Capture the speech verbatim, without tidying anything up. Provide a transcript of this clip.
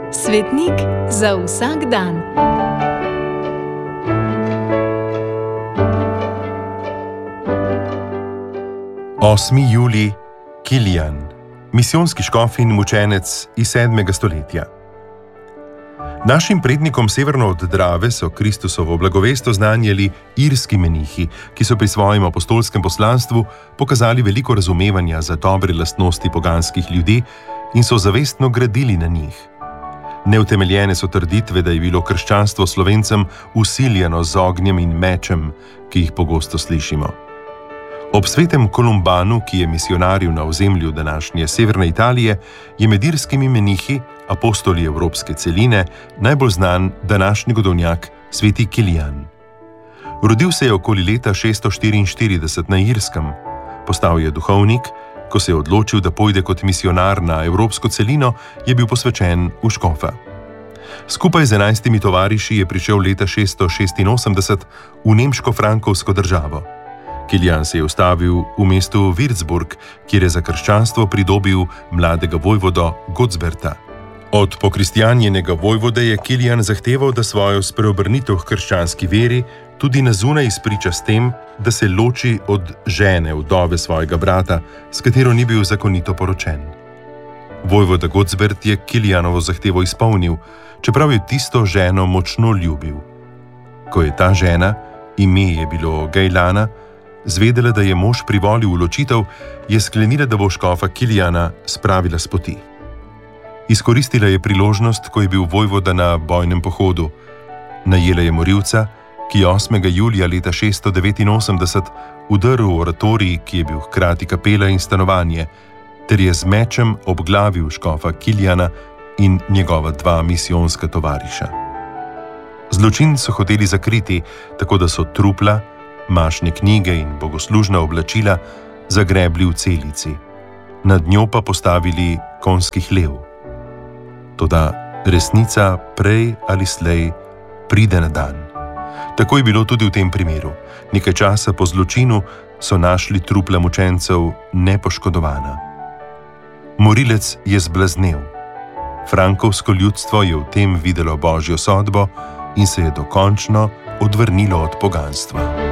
Svetnik za vsak dan. osmi julij, Kilian, misijonski škof in mučenec iz sedmega stoletja. Našim prednikom severno od Drave so Kristusovo blagovest oznanjali irski menihi, ki so pri svojem apostolskem poslanstvu pokazali veliko razumevanja za dobre lastnosti poganskih ljudi in so zavestno gradili na njih. Neutemeljene so trditve, da je bilo krščanstvo Slovencem usiljeno z ognjem in mečem, ki jih pogosto slišimo. Ob svetem Kolumbanu, ki je misijonaril na ozemlju današnje severne Italije, je med irskimi menihi, apostoli evropske celine, najbolj znan današnji godovnjak sveti Kilian. Rodil se je okoli leta šeststo štiriinštirideset na Irskem. Postal je duhovnik, ko se je odločil, da pojde kot misijonar na evropsko celino, je bil posvečen v škofa. Skupaj z enajstimi tovariši je prišel leta šeststo šestinosemdeset v nemško-frankovsko državo. Kilian se je ustavil v mestu Würzburg, kjer je za krščanstvo pridobil mladega vojvodo Gottsberta. Od pokristjanjenega vojvode je Kilian zahteval, da svojo spreobrnitev k krščanski veri tudi na zunaj izpriča s tem, da se loči od žene, vdove svojega brata, s katero ni bil zakonito poročen. Vojvoda Gottsbert je Kilianovo zahtevo izpolnil, čeprav je tisto ženo močno ljubil. Ko je ta žena, ime je bilo Gajlana, zvedela, da je mož privolil v ločitev, je sklenila, da bo škofa Kiliana spravila s poti. Izkoristila je priložnost, ko je bil vojvoda na bojnem pohodu. Najela je morilca, ki je osmega julija leta šeststo devetinosemdeset vdrl v oratorij, ki je bil hkrati kapela in stanovanje, ter je z mečem obglavil škofa Kiliana in njegova dva misijonska tovariša. Zločin so hoteli zakriti, tako da so trupla, mašne knjige in bogoslužna oblačila zagrebli v celici, nad njo pa postavili konjski hlev. Toda resnica prej ali slej pride na dan. Tako je bilo tudi v tem primeru. Nekaj časa po zločinu so našli trupla mučencev nepoškodovana. Morilec je zblaznel. Frankovsko ljudstvo je v tem videlo božjo sodbo in se je dokončno odvrnilo od poganstva.